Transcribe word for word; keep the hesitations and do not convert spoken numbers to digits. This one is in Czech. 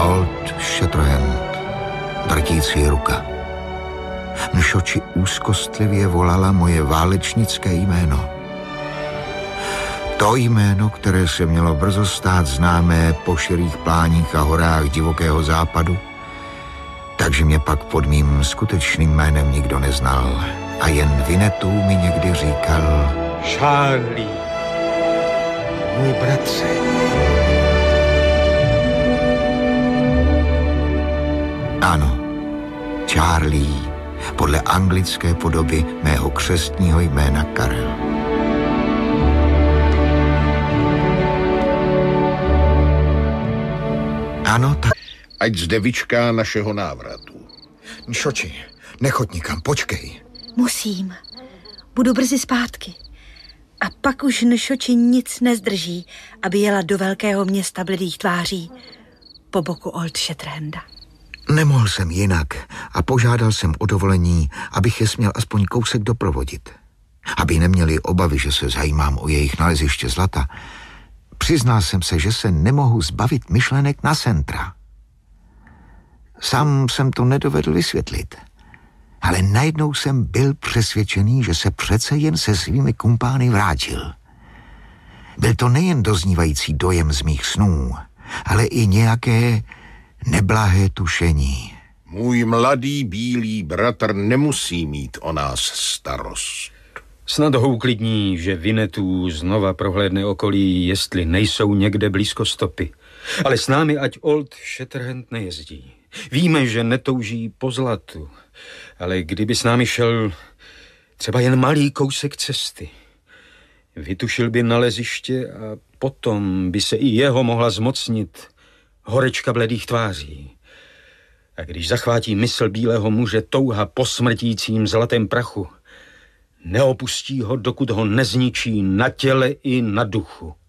Old Shatterhand, drtící ruka. Mšoči úzkostlivě volala moje válečnické jméno. To jméno, které se mělo brzo stát známé po širých pláních a horách divokého západu, takže mě pak pod mým skutečným jménem nikdo neznal a jen Winnetou mi někdy říkal: Charlie, můj bratře. Ano, Charlie, podle anglické podoby mého křestního jména Karel. Ano, tak... Ať zde vyčká našeho návratu. Mšoči, nechoď nikam, počkej. Musím. Budu brzy zpátky. A pak už Nšoči nic nezdrží, aby jela do velkého města bledých tváří po boku Old Shatterhanda. Nemohl jsem jinak a požádal jsem o dovolení, abych je směl aspoň kousek doprovodit. Aby neměli obavy, že se zajímám o jejich naleziště zlata, přiznal jsem se, že se nemohu zbavit myšlenek na Centra. Sám jsem to nedovedl vysvětlit, ale najednou jsem byl přesvědčený, že se přece jen se svými kumpány vrátil. Byl to nejen doznívající dojem z mých snů, ale i nějaké neblahé tušení. Můj mladý bílý bratr nemusí mít o nás starost. Snad ho uklidní, že Winnetou znova prohlédne okolí, jestli nejsou někde blízko stopy. Ale s námi ať Old Shatterhand nejezdí. Víme, že netouží po zlatu, ale kdyby s námi šel třeba jen malý kousek cesty, vytušil by naleziště a potom by se i jeho mohla zmocnit horečka bledých tváří. A když zachvátí mysl bílého muže touha po smrtícím zlatém prachu, neopustí ho, dokud ho nezničí na těle i na duchu.